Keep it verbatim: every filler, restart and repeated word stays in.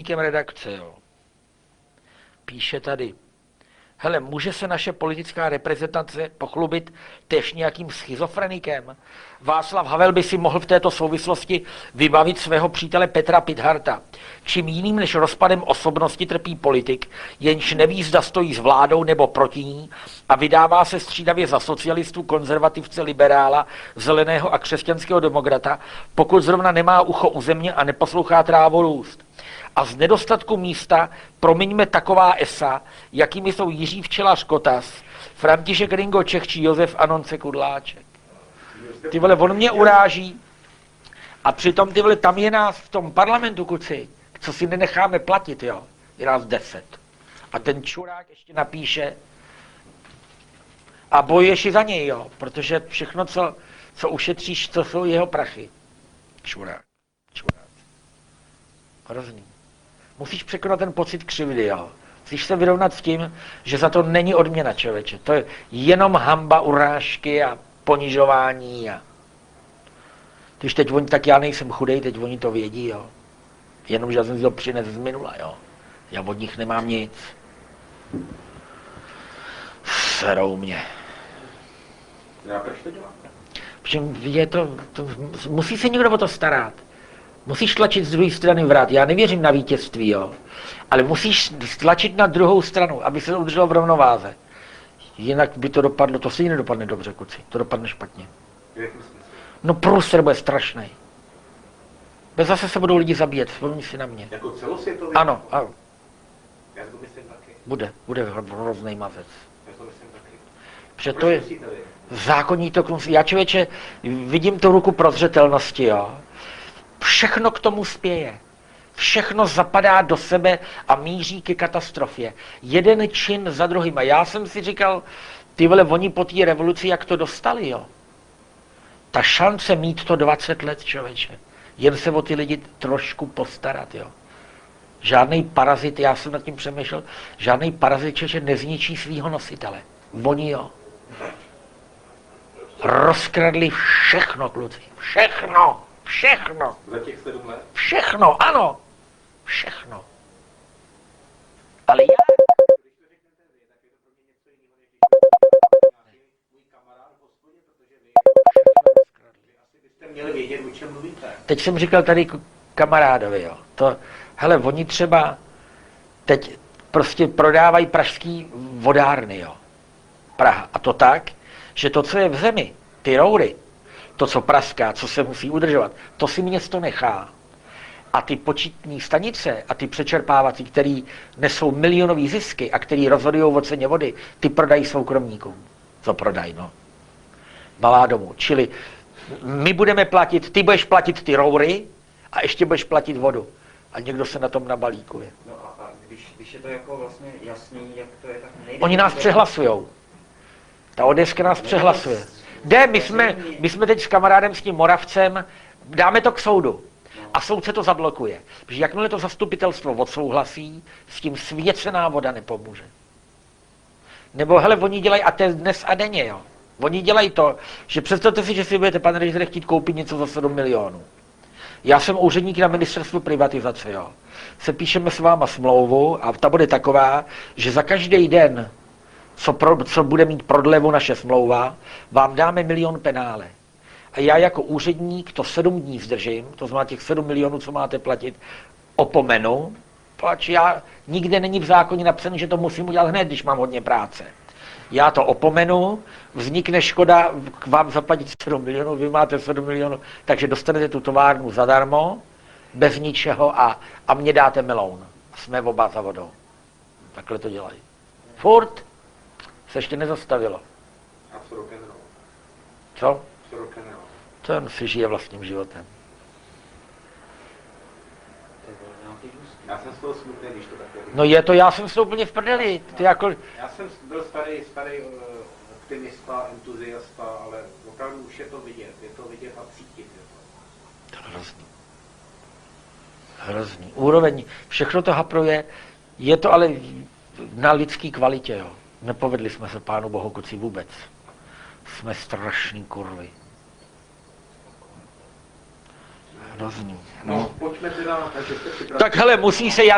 redakce, jo. Píše tady, hele, může se naše politická reprezentace pochlubit též nějakým schizofrenikem? Václav Havel by si mohl v této souvislosti vybavit svého přítele Petra Pitharta. Čím jiným než rozpadem osobnosti trpí politik, jenž neví, zda stojí s vládou nebo proti ní a vydává se střídavě za socialistu, konzervativce, liberála, zeleného a křesťanského demokrata, pokud zrovna nemá ucho u země a neposlouchá trávu růst. A z nedostatku místa promiňme taková esa, jakými jsou Jiří Včelař Kotas, František Ringo Čech či Josef Anonce Kudláček. Ty vole, on mě uráží a přitom ty vole, tam je nás v tom parlamentu, kuci, co si nenecháme platit, jo, je nás deset. A ten čurák ještě napíše a bojuješ i za něj, jo, protože všechno, co, co ušetříš, co jsou jeho prachy. Čurák, čurák. Hrozný. Musíš překonat ten pocit křivdy, jo. Musíš se vyrovnat s tím, že za to není odměna, člověče. To je jenom hanba, urážky a ponižování. A... Když teď oni, tak já nejsem chudej, teď oni to vědí, jo. Jenomže já jsem si to přines z minula, jo. Já od nich nemám nic. Serou mě. Já proč to děláte? Protože je to, to, musí se někdo o to starat. Musíš tlačit z druhé strany vrat. Já nevěřím na vítězství, jo. Ale musíš tlačit na druhou stranu, aby se to udrželo v rovnováze. Jinak by to dopadlo, to si nedopadne dobře, kuci. To dopadne špatně. No průser bude strašný. Bez zase se budou lidi zabíjet, vzpomni si na mě. Jako celosvětový? Ano, ano. Já to myslím taky. Bude, bude hrozný mazec. Já to myslím taky. Protože to je zákonní to konci. Já člověče vidím tu ruku prozřetelnosti, jo. Všechno k tomu spěje. Všechno zapadá do sebe a míří ke katastrofě. Jeden čin za druhým. A já jsem si říkal, ty vole, oni po té revoluci, jak to dostali, jo. Ta šance mít to dvacet let, člověče. Jen se o ty lidi trošku postarat, jo. Žádný parazit, já jsem nad tím přemýšlel, žádný parazit, člověče, nezničí svýho nositele. Oni, jo. Rozkradli všechno, kluci. Všechno. Všechno. Za těch sedm let? Všechno, ano. Všechno. Ale já... Když to řeknete vy, tak je to pro mě něco jiného, než když nějaký můj kamarád v hospodě, protože vy, vy asi byste měli vědět, o čem mluvíte. Teď jsem říkal tady kamarádovi, jo. To, hele, oni třeba teď prostě prodávají pražský vodárny, jo. Praha. A to tak, že to, co je v zemi, ty roury, to, co praská, co se musí udržovat, to si město nechá. A ty početní stanice a ty přečerpávací, který nesou milionové zisky a který rozhodují o ceně vody, ty prodají soukromníkům. Co prodají, no. Malá domů. Čili my budeme platit, ty budeš platit ty roury a ještě budeš platit vodu. A někdo se na tom nabalíkuje. No a, a když, když je to jako vlastně jasný, jak to je, tak nejde. Oni nás přehlasujou. Ta Odeska nás přehlasuje. Jde, my jsme, my jsme teď s kamarádem, s tím Moravcem, dáme to k soudu. A soud se to zablokuje. Protože jakmile to zastupitelstvo odsouhlasí, s tím svěcená voda nepomůže. Nebo hele, oni dělají, a to je dnes a denně, jo. Oni dělají to, že představte si, že si budete, pane ředitele, chtít koupit něco za sedm milionů. Já jsem úředník na ministerstvu privatizace, jo. Se píšeme s váma smlouvu a ta bude taková, že za každý den, co, pro, co bude mít prodlevu naše smlouva, vám dáme milion penále. A já jako úředník to sedm dní zdržím, to znamená těch sedm milionů, co máte platit, opomenu, pač já, nikde není v zákoně napsané, že to musím udělat hned, když mám hodně práce. Já to opomenu, vznikne škoda k vám zaplatit sedm milionů, vy máte sedm milionů, takže dostanete tu továrnu zadarmo, bez ničeho a, a mě dáte meloun. Jsme oba za vodou. Takhle to dělají. Furt se ještě nezastavilo. A co rock'n'roll? Co? Co rock'n'roll? Ten si žije vlastním životem. Já jsem z toho smutný, když to takhle. No je to, já jsem s tou úplně v prdeli. Ty jako... Já jsem byl starý, starý uh, optimista, entuziasta, ale opravdu už je to vidět. Je to vidět a cítit. Je to. To je hrozný. Hrozný. Úroveň, všechno to hapruje, je to ale na lidský kvalitě, jo. Nepovedli jsme se pánu bohu kuci vůbec. Jsme strašný kurvy. Hrozný. No, pojďme teda, takže jste připraveni. Tak hele, musí se Jan